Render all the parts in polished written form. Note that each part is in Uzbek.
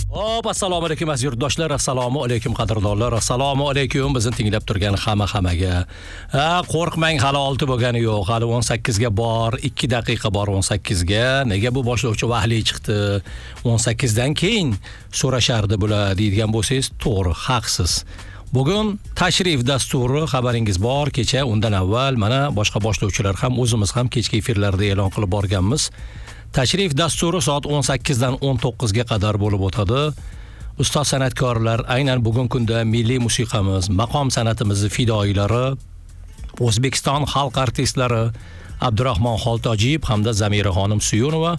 Hop, assalomu alaykum aziz yurtdoshlar, assalomu alaykum qadrdonlar, assalomu alaykum bizni tinglab turgan hammaga. Qo'rqmang, hali 6 bo'lgani yo'q, hali 18 ga bor, 2 daqiqa bor 18 ga. Nega bu boshlovchi vahli chiqdi? 18 dan keyin so'rashardi bular deydigan bo'lsangiz, to'g'ri, haqsiz. Bugun tashrif dasturi xabaringiz bor. Kecha undan avval mana boshqa boshlovchilar ham o'zimiz ham kechki efirlarda e'lon qilib borganmiz. Tashrif dasturi soat 18 dan 19 ga qadar bo'lib o'tadi. Ustoz san'atkorlar aynan bugun kunda milliy musiqamiz, maqom san'atimiz fidoyilari, O'zbekiston xalq artistlari Abdurahmon Xoltojiyev hamda Zamira xonim Suyunova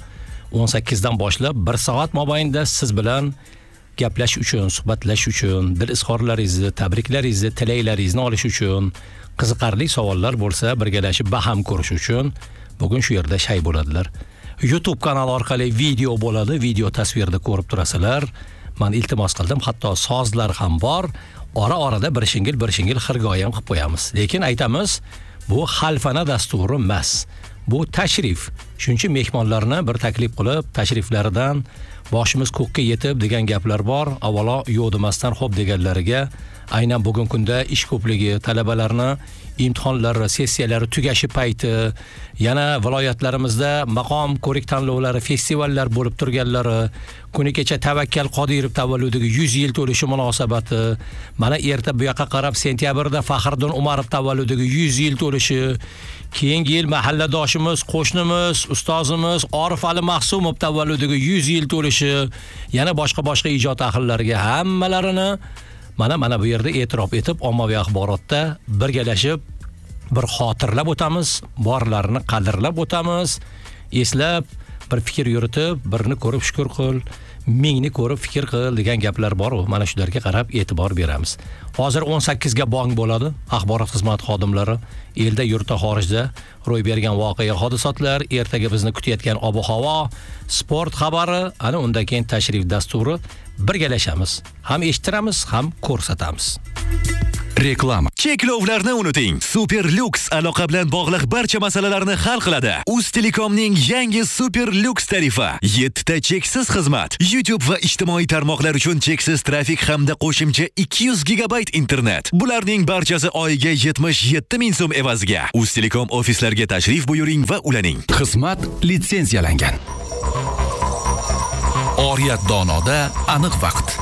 18 dan boshlab 1 soat mobaynida siz bilan gaplash uchun, suhbatlash uchun, dil izhorlaringizni, tabriklaringizni, tilaklaringizni olish uchun, qiziqarli savollar bo'lsa birgalashib baham ko'rish uchun bugun shu yerda shay bo'ladilar. YouTube kanal orqali video bo'ladi, video tasvirda ko'rib turasizlar. Men iltimos qildim, hatto sozlar ham bor. Ora-orada bir shingil xirgoyi ham qilib qo'yamiz. Lekin aytamiz, bu xalfana dasturi emas. Bu tashrif. Shuncha mehmonlarni bir taklif qilib, tashriflaridan boshimiz ko'kka yetib degan gaplar bor. Avvalo yo'q demasdan xo'p deganlariga aynan bugun kunda ish ko'pligi, talabalarni imtihonlari, sessiyalari tugashi payti, yana viloyatlarimizda maqom ko'rik tanlovlari, festivallar bo'lib turganlari, kuni kecha Tavakkal Qodirov tavalludiga 100 yil to'lishi munosabati, mana erta bu yoqqa qarab sentyabrda Faxriddin Umarov tavalludiga 100 yil to'lishi, keyingi yil mahalladoshimiz, qo'shnimiz, ustozimiz Orif Ali Mahsumov tavalludiga 100 yil to'lishi, yana boshqa ijod ahllariga hammalarini mana bu yerda e'tirof etib, ommaviy axborotda birgalashib bir xotirlab o'tamiz, borlarini qadrlab o'tamiz, eslab bir fikr yuritib, birini ko'rib shukr qil, mingni ko'rib fikr qil degan gaplar bor. Mana shularga qarab e'tibor beramiz. Hozir 18 ga bong bo'ladi. Axborot xizmati xodimlari elda, yurtda, xorijda ro'y bergan voqea hodisotlar, ertaga bizni kutayotgan ob-havo, sport xabari, ana undan keyin tashrif dasturi birgalashamiz. Ham eshittiramiz, ham ko'rsatamiz. Reklama. Cheklovlarni unuting. Super Lux aloqa bilan bog'liq barcha masalalarni hal qiladi. Uztelekomning yangi Super Lux tarifi. 7 ta cheksiz xizmat. YouTube va ijtimoiy tarmoqlar uchun cheksiz trafik hamda qo'shimcha 200 gigabayt internet. Bularning barchasi oyiga 77 ming so'm evaziga. Uztelekom ofislariga tashrif buyuring va ulaning. Xizmat litsenziyalangan. Oriyat donoda aniq vaqt.